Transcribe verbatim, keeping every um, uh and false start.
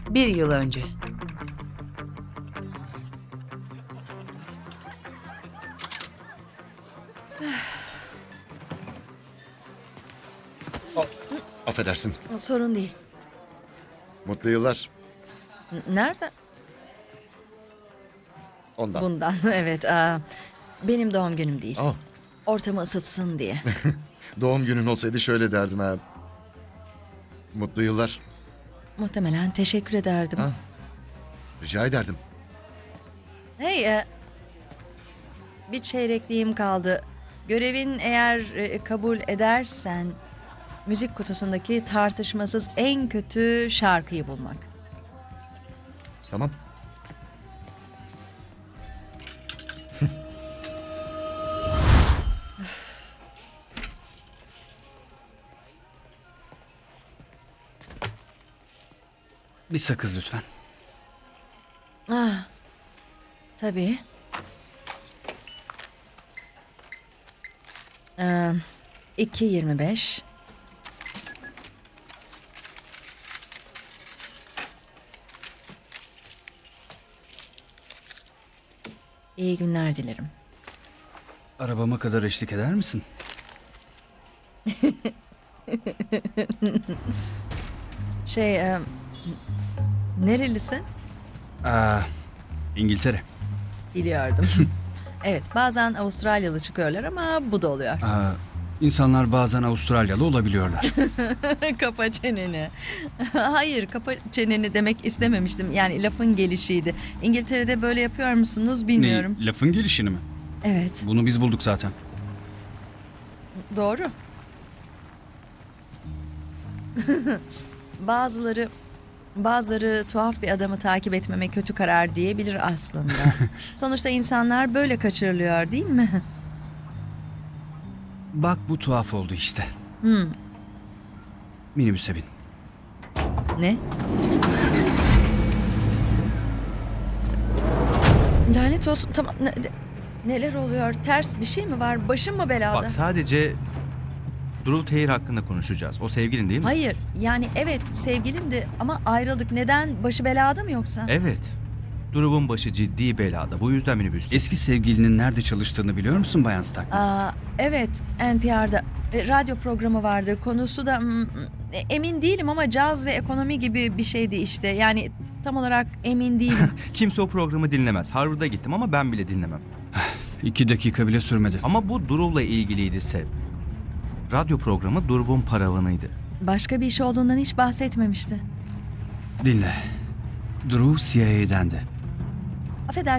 Bir yıl önce. Affedersin. Sorun değil. Mutlu yıllar. N- Nereden? Ondan. Bundan, evet. Aa, benim doğum günüm değil. Oh, Ortamı ısıtsın diye. doğum günün olsaydı şöyle derdim ha. Mutlu yıllar. Muhtemelen teşekkür ederdim. Ha. Rica ederdim. Hey, e, bir çeyrekliğim kaldı. Görevin eğer e, kabul edersen müzik kutusundaki tartışmasız en kötü şarkıyı bulmak. Tamam. Bir sakız lütfen. Ah, tabii. Ee, iki yirmi beş. İyi günler dilerim. Arabama kadar eşlik eder misin? Şey, e, nerelisin? Aa, İngiltere. Biliyordum. Evet, bazen Avustralyalı çıkıyorlar ama bu da oluyor. Aa, insanlar bazen Avustralyalı olabiliyorlar. Kapa çeneni. Hayır, kapa çeneni demek istememiştim. Yani lafın gelişiydi. İngiltere'de böyle yapıyor musunuz bilmiyorum. Ne, lafın gelişini mi? Evet, Bunu biz bulduk zaten. doğru. Bazıları bazıları tuhaf bir adamı takip etmeme kötü karar diyebilir aslında. Sonuçta insanlar böyle kaçırılıyor, değil mi? Bak bu tuhaf oldu işte. Hmm, Minibüse bin. ne? Lanet olsun. Tamam. Ne- neler oluyor? Ters bir şey mi var? Başım mı belada? Bak sadece Drew Taylor hakkında konuşacağız. O sevgilin değil mi? Hayır. Yani evet sevgilimdi ama ayrıldık. Neden? Başı belada mı yoksa? Evet. Drew'un başı ciddi belada. Bu yüzden minibüste. Eski sevgilinin nerede çalıştığını biliyor musun Bayan Stark? Aa, evet, N P R'da e, radyo programı vardı. Konusu da mm, e, emin değilim ama caz ve ekonomi gibi bir şeydi işte. Yani tam olarak emin değilim. Kimse o programı dinlemez. Harvard'a gittim ama ben bile dinlemem. İki dakika bile sürmedi. Ama bu Drew'la ilgiliydi Sev. Radyo programı Drew'un paravanıydı. Başka bir iş olduğundan hiç bahsetmemişti. Dinle. Drew C I A'dendi. Affedersin.